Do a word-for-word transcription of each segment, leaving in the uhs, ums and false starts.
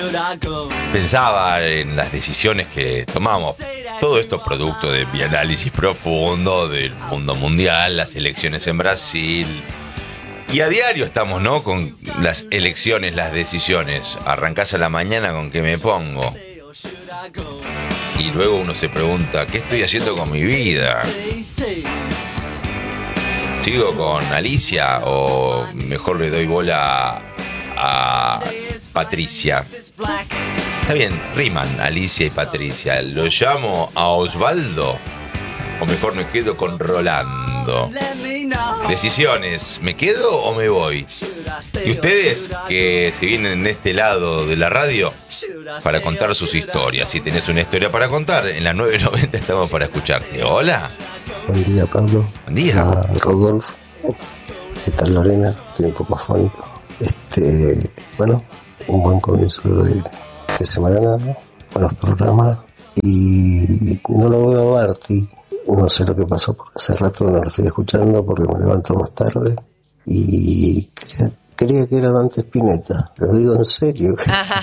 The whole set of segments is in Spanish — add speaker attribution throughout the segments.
Speaker 1: Pensaba en las decisiones que tomamos. Todo esto producto de mi análisis profundo del mundo mundial, las elecciones en Brasil. Y a diario estamos, ¿no? Con las elecciones, las decisiones. Arrancás a la mañana con qué me pongo. Y luego uno se pregunta, ¿qué estoy haciendo con mi vida? ¿Sigo con Alicia o mejor le doy bola a Patricia? Está bien, riman Alicia y Patricia. ¿Lo llamo a Osvaldo o mejor me quedo con Rolando? Decisiones, ¿me quedo o me voy? Y ustedes que se vienen de este lado de la radio para contar sus historias. Si tenés una historia para contar, en las nueve noventa estamos para escucharte. Hola.
Speaker 2: Buen día, Pablo.
Speaker 1: Buen día.
Speaker 2: Ah, Rodolfo. ¿Qué tal, Lorena? Estoy un poco afónico. Este, bueno, un buen comienzo de, de semana, buenos programas. Y no lo veo a Barty. No sé lo que pasó porque hace rato no lo estoy escuchando porque me levanto más tarde. Y creía, creía que era Dante Spinetta. Lo digo en serio.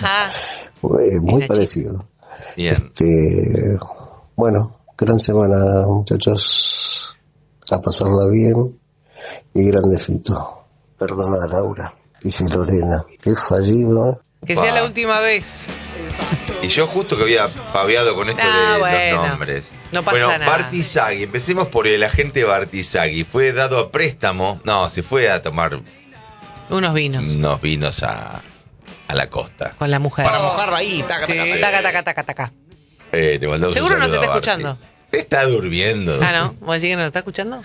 Speaker 2: Muy Mira, parecido.
Speaker 1: Bien.
Speaker 2: Este, bueno, gran semana, muchachos. A pasarla bien. Y grande Fito. Perdona, Laura. Dice Lorena. Qué fallido, ¿eh?
Speaker 3: Que sea la última vez.
Speaker 1: Y yo justo que había paveado con esto
Speaker 3: ah,
Speaker 1: de
Speaker 3: bueno,
Speaker 1: los nombres.
Speaker 3: No pasa
Speaker 1: bueno,
Speaker 3: nada.
Speaker 1: Bartizaghi, empecemos por el agente Bartizaghi. Fue dado a préstamo. No, se fue a tomar
Speaker 3: unos vinos.
Speaker 1: Unos vinos a, a la costa.
Speaker 3: Con la mujer.
Speaker 4: Para mojarlo ahí. Taca,
Speaker 3: sí,
Speaker 4: taca,
Speaker 3: taca, taca, taca, taca.
Speaker 1: Eh, le
Speaker 3: Seguro no se está escuchando.
Speaker 1: Está durmiendo.
Speaker 3: Ah, ¿no? ¿Vos decís que no está escuchando?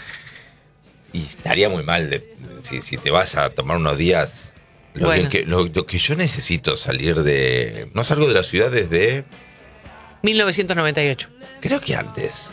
Speaker 1: Y estaría muy mal de, si, si te vas a tomar unos días. Lo,
Speaker 3: bueno.
Speaker 1: que, lo, lo que yo necesito salir de... No salgo de la ciudad desde...
Speaker 3: mil novecientos noventa y ocho.
Speaker 1: Creo que antes.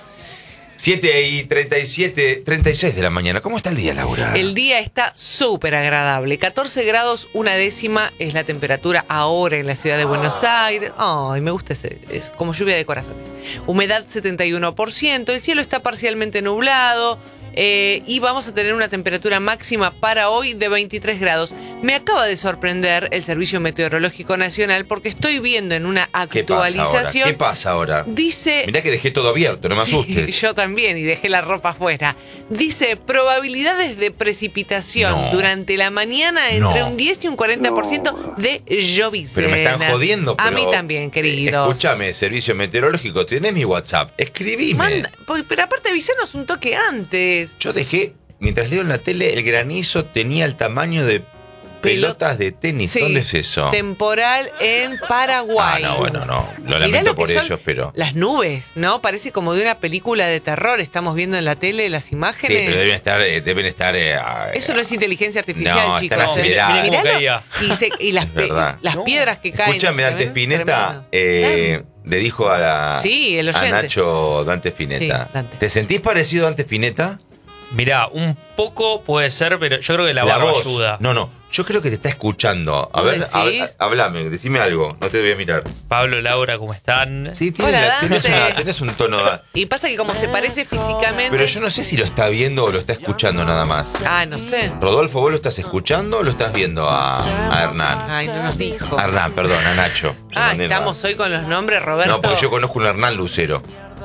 Speaker 1: siete y treinta y siete, treinta y seis de la mañana. ¿Cómo está el día, Laura?
Speaker 3: El día está súper agradable. catorce grados, una décima es la temperatura ahora en la ciudad de Buenos Aires. Ay, me gusta ese. Es como lluvia de corazones. Humedad setenta y uno por ciento. El cielo está parcialmente nublado. Eh, y vamos a tener una temperatura máxima para hoy de veintitrés grados. Me acaba de sorprender el Servicio Meteorológico Nacional porque estoy viendo en una actualización.
Speaker 1: ¿Qué pasa ahora? ¿Qué pasa ahora?
Speaker 3: Dice.
Speaker 1: Mirá que dejé todo abierto, no me
Speaker 3: Sí,
Speaker 1: asustes.
Speaker 3: yo también, y dejé la ropa afuera. Dice probabilidades de precipitación
Speaker 1: No.
Speaker 3: durante la mañana entre
Speaker 1: No.
Speaker 3: un diez y un cuarenta por ciento no. de lloviznas.
Speaker 1: Pero me están jodiendo. Pero,
Speaker 3: a mí también, queridos.
Speaker 1: Escúchame, Servicio Meteorológico, tenés mi WhatsApp. Escribime.
Speaker 3: Manda, pero aparte avisanos un toque antes.
Speaker 1: Yo dejé, mientras leo en la tele, el granizo tenía el tamaño de pelotas de tenis.
Speaker 3: Sí,
Speaker 1: ¿Dónde es eso?
Speaker 3: Temporal en Paraguay.
Speaker 1: Ah, no, bueno, no. Lo
Speaker 3: Mirá
Speaker 1: lamento
Speaker 3: lo que
Speaker 1: por
Speaker 3: son
Speaker 1: ellos, pero...
Speaker 3: las nubes, ¿no? Parece como de una película de terror. Estamos viendo en la tele las imágenes.
Speaker 1: Sí, pero deben estar... eh, Deben estar eh, a-
Speaker 3: Eso no es inteligencia artificial,
Speaker 1: No,
Speaker 3: chicos.
Speaker 1: están aceleradas.
Speaker 3: Miralo,
Speaker 4: Mirá cómo caía.
Speaker 3: y, se- y las,
Speaker 1: Es
Speaker 3: pe-
Speaker 1: verdad.
Speaker 3: las
Speaker 4: No.
Speaker 3: piedras que caen.
Speaker 1: Escúchame,
Speaker 3: ¿se
Speaker 1: Dante
Speaker 3: ven?
Speaker 1: Spinetta
Speaker 3: Tremendo.
Speaker 1: eh, le dijo a, la,
Speaker 3: Sí, el
Speaker 1: a
Speaker 3: oyente.
Speaker 1: Nacho Dante Spinetta.
Speaker 3: Sí, Dante.
Speaker 1: ¿Te sentís parecido a Dante Spinetta?
Speaker 4: Mirá, un poco puede ser, pero yo creo que la, barba
Speaker 1: voz.
Speaker 4: ayuda.
Speaker 1: No, no. Yo creo que te está escuchando. A
Speaker 3: ¿Vos
Speaker 1: ver,
Speaker 3: decís?
Speaker 1: hab- hablame, decime algo. No te voy a mirar.
Speaker 4: Pablo, Laura, ¿cómo están?
Speaker 1: Sí, tienes,
Speaker 3: Hola,
Speaker 1: la- tenés,
Speaker 3: Dante.
Speaker 1: una- tenés un tono... da-
Speaker 3: Y pasa que como se parece físicamente.
Speaker 1: Pero yo no sé si lo está viendo o lo está escuchando nada más.
Speaker 3: Ah, no sé.
Speaker 1: Rodolfo, ¿vos lo estás escuchando o lo estás viendo a, a Hernán?
Speaker 3: Ay, no nos dijo.
Speaker 1: A Hernán, perdón, a Nacho.
Speaker 3: Ah,
Speaker 1: Mandé la-
Speaker 3: estamos hoy con los nombres, Roberto.
Speaker 1: No, porque yo conozco un Hernán Lucero.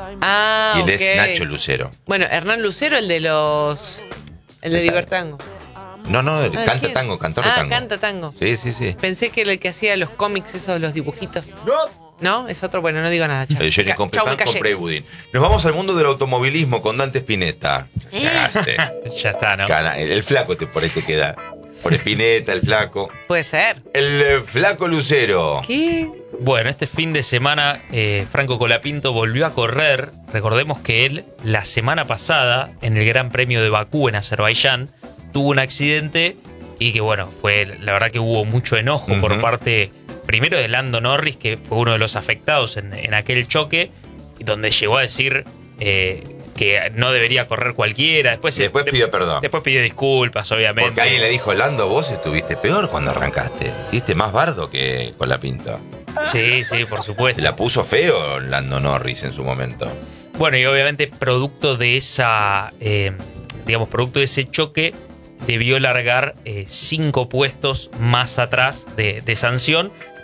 Speaker 3: Ah,
Speaker 1: y él
Speaker 3: ok.
Speaker 1: es Nacho Lucero.
Speaker 3: Bueno, Hernán Lucero, el de los. El de Libertango.
Speaker 1: No, no,
Speaker 3: Ah,
Speaker 1: canta
Speaker 3: ¿quién?
Speaker 1: tango, cantor de
Speaker 3: Ah,
Speaker 1: tango.
Speaker 3: canta tango.
Speaker 1: Sí, sí, sí.
Speaker 3: Pensé que era el que hacía los cómics, esos, los dibujitos. No, es otro, bueno, no digo nada. Chau.
Speaker 1: Eh, Yo ni
Speaker 3: Ca-
Speaker 1: compré
Speaker 3: chau,
Speaker 1: pan,
Speaker 3: me callé.
Speaker 1: compré budín. Nos vamos al mundo del automovilismo con Dante Spinetta.
Speaker 3: Eh.
Speaker 1: Cagaste.
Speaker 4: Ya está, ¿no?
Speaker 1: Cana- el, el flaco te, por ahí te queda. Por Spinetta, el flaco.
Speaker 3: Puede ser.
Speaker 1: El eh, flaco Lucero.
Speaker 3: ¿Qué?
Speaker 4: Bueno, este fin de semana eh, Franco Colapinto volvió a correr. Recordemos que él, la semana pasada, en el Gran Premio de Bakú, en Azerbaiyán, tuvo un accidente y que, bueno, fue la verdad que hubo mucho enojo
Speaker 1: Ujú.
Speaker 4: por parte, primero de Lando Norris, que fue uno de los afectados en, en aquel choque, y donde llegó a decir eh, que no debería correr cualquiera. Después,
Speaker 1: Después
Speaker 4: de-
Speaker 1: pidió perdón.
Speaker 4: Después pidió disculpas, obviamente.
Speaker 1: Porque alguien le dijo, Lando, vos estuviste peor cuando arrancaste. Hiciste más bardo que con la pinta.
Speaker 4: Sí, sí, por supuesto.
Speaker 1: Se la puso feo Lando Norris en su momento.
Speaker 4: Bueno, y obviamente producto de esa, eh, digamos, producto de ese choque, debió largar eh, cinco puestos más atrás de, de sanción,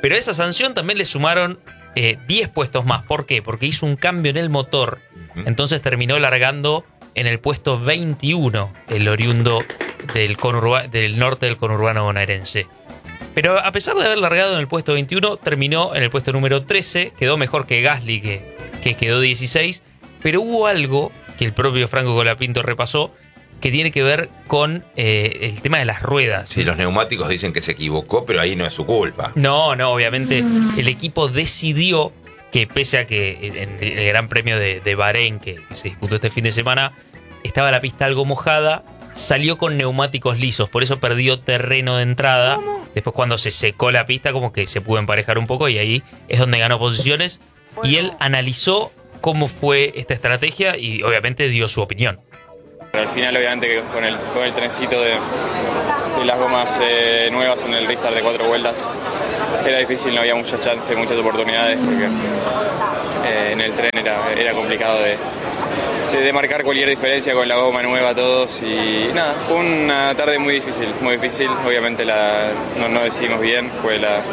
Speaker 4: Pero a esa sanción también le sumaron eh, diez puestos más. ¿Por qué? Porque hizo un cambio en el motor. Entonces terminó largando en el puesto veintiuno, el oriundo del, conurba, del norte del conurbano bonaerense. Pero a pesar de haber largado en el puesto veintiuno, terminó en el puesto número trece, quedó mejor que Gasly, que, que quedó dieciséis, pero hubo algo que el propio Franco Colapinto repasó, que tiene que ver con eh, el tema de las ruedas.
Speaker 1: Sí, los neumáticos dicen que se equivocó, pero ahí no es su culpa.
Speaker 4: No, no, obviamente el equipo decidió que pese a que en el Gran Premio de, de Bahrein, que, que se disputó este fin de semana, estaba la pista algo mojada, salió con neumáticos lisos, por eso perdió terreno de entrada. ¿Cómo? Después cuando se secó la pista como que se pudo emparejar un poco y ahí es donde ganó posiciones. Bueno. Y él analizó cómo fue esta estrategia y obviamente dio su opinión.
Speaker 5: Al final obviamente con el, con el trencito de, de las gomas eh, nuevas en el restart de cuatro vueltas era difícil, no había muchas chances, muchas oportunidades porque eh, en el tren era, era complicado de, de, de marcar cualquier diferencia con la goma nueva todos y nada, fue una tarde muy difícil, muy difícil, obviamente la, no, no decidimos bien, fue la,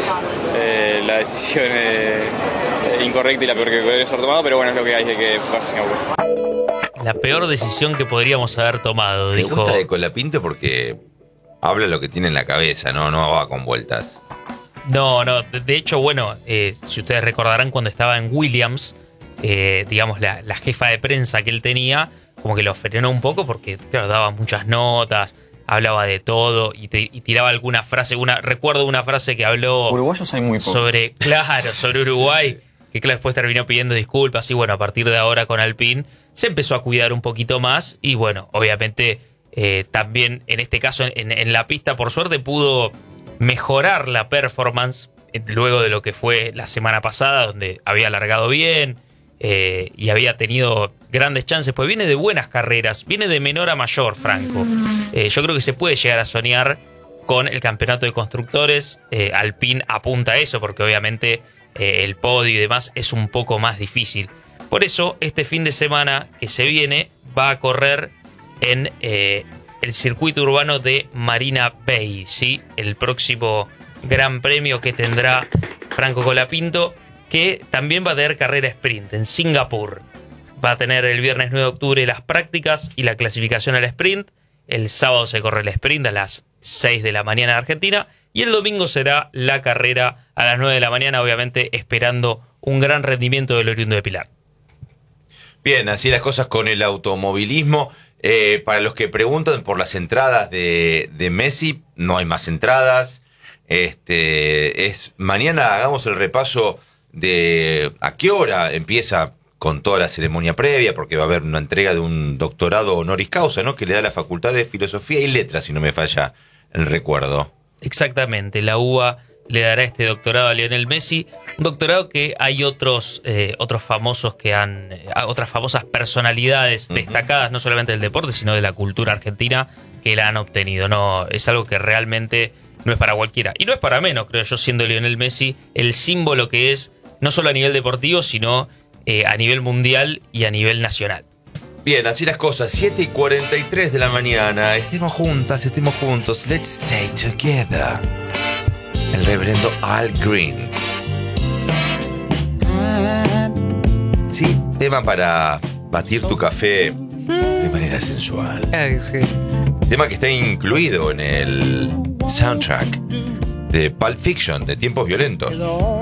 Speaker 5: eh, la decisión eh, incorrecta y la peor que podría ser tomado, pero bueno, es lo que hay, hay que enfocarse en algo.
Speaker 4: La peor decisión que podríamos haber tomado, dijo.
Speaker 1: Me gusta de Colapinto porque habla lo que tiene en la cabeza, no, no va con vueltas.
Speaker 4: No, no, de hecho, bueno, eh, si ustedes recordarán cuando estaba en Williams, eh, digamos, la, la jefa de prensa que él tenía, como que lo frenó un poco porque, claro, daba muchas notas, hablaba de todo y, te, y tiraba alguna frase, una recuerdo una frase que habló
Speaker 6: uruguayos hay muy pocos.
Speaker 4: sobre, claro, sobre Uruguay, que claro, después terminó pidiendo disculpas y bueno, a partir de ahora con Alpine se empezó a cuidar un poquito más y bueno, obviamente eh, también en este caso en, en la pista por suerte pudo mejorar la performance eh, luego de lo que fue la semana pasada donde había largado bien eh, y había tenido grandes chances, pues viene de buenas carreras, viene de menor a mayor Franco. Eh, yo creo que se puede llegar a soñar con el campeonato de constructores, eh, Alpine apunta a eso porque obviamente eh, el podio y demás es un poco más difícil. Por eso, este fin de semana que se viene va a correr en eh, el circuito urbano de Marina Bay, ¿sí? El próximo gran premio que tendrá Franco Colapinto, que también va a tener carrera sprint en Singapur. Va a tener el viernes nueve de octubre las prácticas y la clasificación al sprint. El sábado se corre el sprint a las seis de la mañana de Argentina. Y el domingo será la carrera a las nueve de la mañana, obviamente esperando un gran rendimiento del oriundo de Pilar.
Speaker 1: Bien, así las cosas con el automovilismo. Eh, para los que preguntan por las entradas de, de Messi, no hay más entradas. Este, es mañana hagamos el repaso de a qué hora empieza con toda la ceremonia previa, porque va a haber una entrega de un doctorado honoris causa, ¿no? Que le da la Facultad de Filosofía y Letras, si no me falla el recuerdo.
Speaker 4: Exactamente, la U B A le dará este doctorado a Lionel Messi. Un doctorado que hay otros eh, otros famosos que han, eh, otras famosas personalidades uh-huh. destacadas, no solamente del deporte, sino de la cultura argentina, que la han obtenido. No, es algo que realmente no es para cualquiera. Y no es para menos, creo yo, siendo Lionel Messi el símbolo que es, no solo a nivel deportivo, sino eh, a nivel mundial y a nivel nacional.
Speaker 1: Bien, así las cosas, siete y cuarenta y tres de la mañana. Estemos juntas, estemos juntos. Let's stay together. El reverendo Al Green. Sí, tema para batir tu café de manera sensual.
Speaker 3: Ay, sí.
Speaker 1: Tema que está incluido en el soundtrack de Pulp Fiction, de Tiempos Violentos.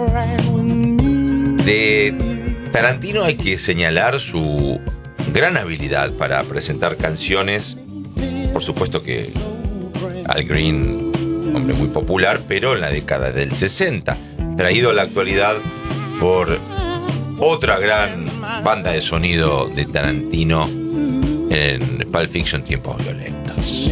Speaker 1: De Tarantino hay que señalar su gran habilidad para presentar canciones. Por supuesto que Al Green, hombre muy popular, pero en la década del sesenta, traído a la actualidad por otra gran banda de sonido de Tarantino en Pulp Fiction, Tiempos Violentos.